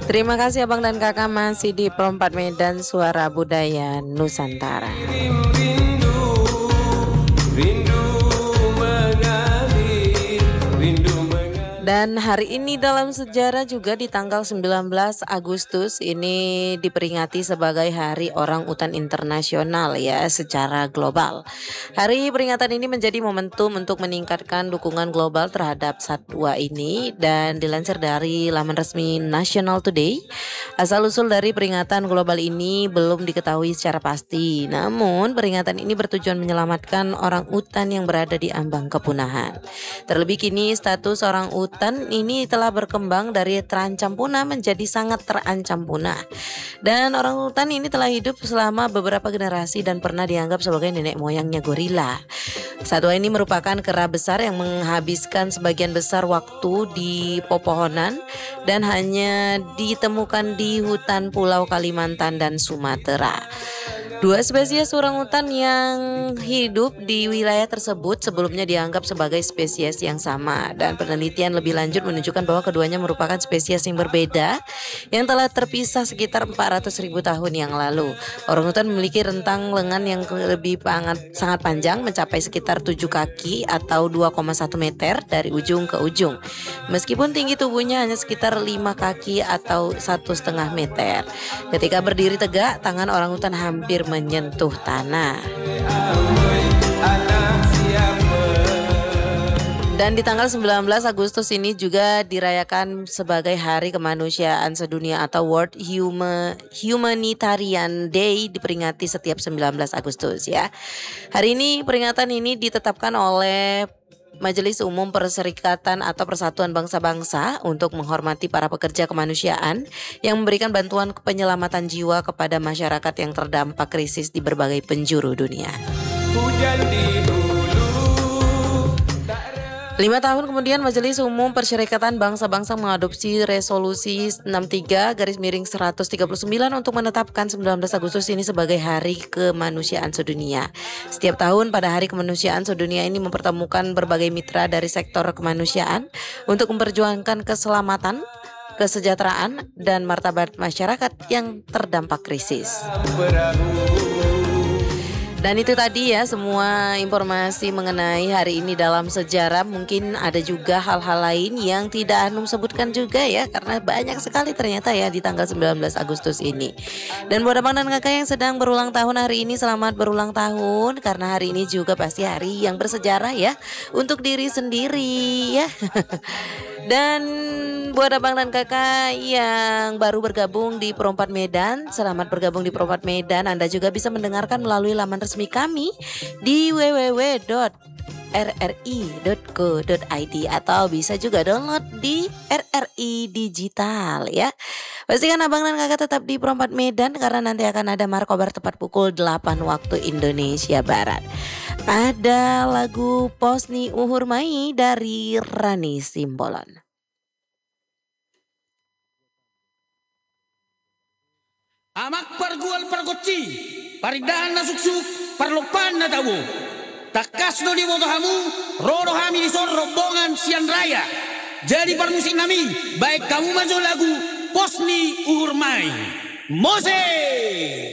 Terima kasih Abang dan Kakak masih di Perempat Medan Suara Budaya Nusantara. Rindu, rindu mengalir, rindu mengalir. Dan hari ini dalam sejarah juga di tanggal 19 Agustus ini diperingati sebagai Hari Orang Utan Internasional ya secara global. Hari peringatan ini menjadi momentum untuk meningkatkan dukungan global terhadap satwa ini dan dilansir dari laman resmi National Today. Asal-usul dari peringatan global ini belum diketahui secara pasti. Namun peringatan ini bertujuan menyelamatkan orang utan yang berada di ambang kepunahan. Terlebih kini status orang utan ini telah berkembang dari terancam punah menjadi sangat terancam punah. Dan orang utan ini telah hidup selama beberapa generasi dan pernah dianggap sebagai nenek moyangnya gorila. Satwa ini merupakan kera besar yang menghabiskan sebagian besar waktu di pepohonan dan hanya ditemukan di hutan Pulau Kalimantan dan Sumatera. Dua spesies orangutan yang hidup di wilayah tersebut sebelumnya dianggap sebagai spesies yang sama dan penelitian lebih lanjut menunjukkan bahwa keduanya merupakan spesies yang berbeda yang telah terpisah sekitar 400.000 tahun yang lalu. Orangutan memiliki rentang lengan yang sangat panjang mencapai sekitar 7 kaki atau 2,1 meter dari ujung ke ujung. Meskipun tinggi tubuhnya hanya sekitar 5 kaki atau 1,5 meter. Ketika berdiri tegak, tangan orangutan hampir menyentuh tanah. Dan di tanggal 19 Agustus ini juga dirayakan sebagai Hari Kemanusiaan Sedunia atau World Humanitarian Day, diperingati setiap 19 Agustus ya. Hari ini peringatan ini ditetapkan oleh Majelis Umum Perserikatan atau Persatuan Bangsa-Bangsa untuk menghormati para pekerja kemanusiaan yang memberikan bantuan penyelamatan jiwa kepada masyarakat yang terdampak krisis di berbagai penjuru dunia. Hujan di hulu. 5 tahun kemudian Majelis Umum Perserikatan Bangsa-Bangsa mengadopsi resolusi 63/139 untuk menetapkan 19 Agustus ini sebagai Hari Kemanusiaan Sedunia. Setiap tahun pada Hari Kemanusiaan Sedunia ini mempertemukan berbagai mitra dari sektor kemanusiaan untuk memperjuangkan keselamatan, kesejahteraan, dan martabat masyarakat yang terdampak krisis. Dan itu tadi ya semua informasi mengenai hari ini dalam sejarah. Mungkin ada juga hal-hal lain yang tidak Hanum sebutkan juga ya, karena banyak sekali ternyata ya di tanggal 19 Agustus ini. Dan buat abang dan kakak yang sedang berulang tahun hari ini, selamat berulang tahun, karena hari ini juga pasti hari yang bersejarah ya untuk diri sendiri ya. Dan buat abang dan kakak yang baru bergabung di Perempat Medan, selamat bergabung di Perempat Medan. Anda juga bisa mendengarkan melalui laman resmi kami di www.rri.co.id atau bisa juga download di RRI Digital ya. Pastikan abang dan kakak tetap di Perempat Medan karena nanti akan ada Markobar tepat pukul 8 waktu Indonesia Barat. Ada lagu Posni Uhurmai dari Rani Simbolon. Amak pargual pargoci, paridana suksuk, parlopan na tawo. Takas do di hamu, rodo hami di sor rombongan sian raya. Jadi permusik nami, baik kamu maju lagu Posni Uhurmai. Mose!